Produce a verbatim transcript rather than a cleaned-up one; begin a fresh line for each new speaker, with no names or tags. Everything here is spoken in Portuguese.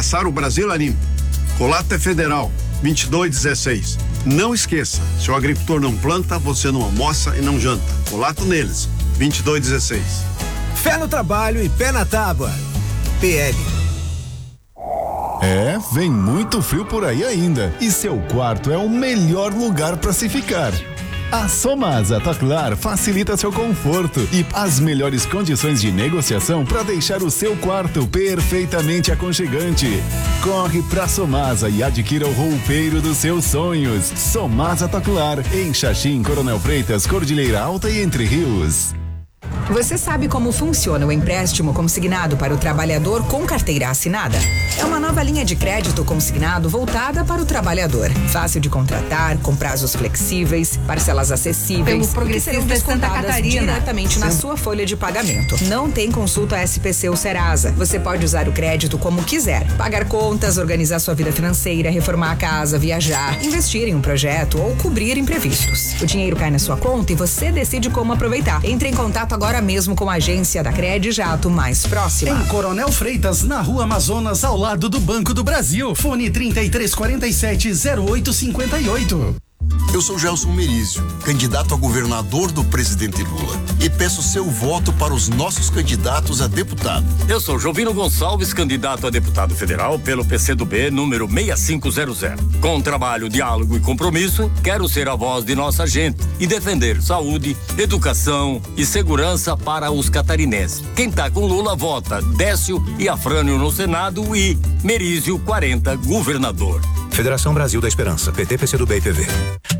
passar o Brasil a limpo. Colato é federal, vinte e dois dezesseis. Não esqueça, se o agricultor não planta, você não almoça e não janta. Colato neles, vinte e dois dezesseis.
Fé no trabalho e pé na tábua. P L.
É, vem muito frio por aí ainda. E seu quarto é o melhor lugar para se ficar. A Somasa Taclar facilita seu conforto e as melhores condições de negociação para deixar o seu quarto perfeitamente aconchegante. Corre pra Somasa e adquira o roupeiro dos seus sonhos. Somasa Taclar, em Xaxim, Coronel Freitas, Cordilheira Alta e Entre Rios.
Você sabe como funciona o empréstimo consignado para o trabalhador com carteira assinada? É uma nova linha de crédito consignado voltada para o trabalhador. Fácil de contratar, com prazos flexíveis, parcelas acessíveis,
pelo Progressista Santa Catarina,
diretamente na sua folha de pagamento. Não tem consulta S P C ou Serasa. Você pode usar o crédito como quiser. Pagar contas, organizar sua vida financeira, reformar a casa, viajar, investir em um projeto ou cobrir imprevistos. O dinheiro cai na sua conta e você decide como aproveitar. Entre em contato agora mesmo com a agência da Crede Jato mais próxima.
Em Coronel Freitas, na Rua Amazonas, ao lado do Banco do Brasil. Fone trinta e três quarenta e sete, zero oito cinquenta e oito.
Eu sou Gelson Merizio, candidato a governador do presidente Lula, e peço seu voto para os nossos candidatos a deputado.
Eu sou Jovino Gonçalves, candidato a deputado federal pelo P C do B, número seis cinco zero zero. Com trabalho, diálogo e compromisso, quero ser a voz de nossa gente e defender saúde, educação e segurança para os catarinenses. Quem tá com Lula vota Décio e Afrânio no Senado e Merizio quarenta, governador.
Federação Brasil da Esperança, P T, P C do B e P V.